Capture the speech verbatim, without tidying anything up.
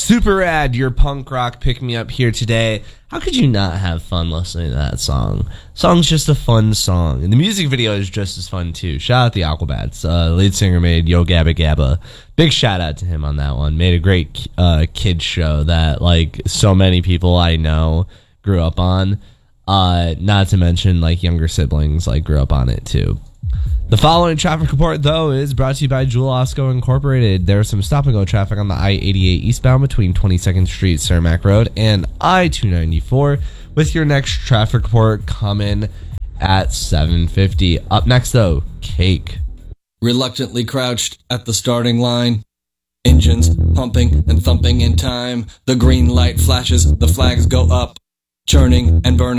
Super Rad, your punk rock pick me up here today. How could you not have fun listening to that song? Song's just a fun song, and the music video is just as fun too. Shout out the Aquabats. Uh, lead singer made Yo Gabba Gabba. Big shout out to him on that one. Made a great uh, kids show that like so many people I know grew up on. Uh, not to mention like younger siblings like grew up on it too. The following traffic report, though, is brought to you by Jewel Osco Incorporated. There's some stop-and-go traffic on the I eighty-eight eastbound between twenty-second Street, Cermak Road, and I two ninety-four, with your next traffic report coming at seven fifty. Up next, though, Cake. Reluctantly crouched at the starting line, engines pumping and thumping in time. The green light flashes, the flags go up, churning and burning.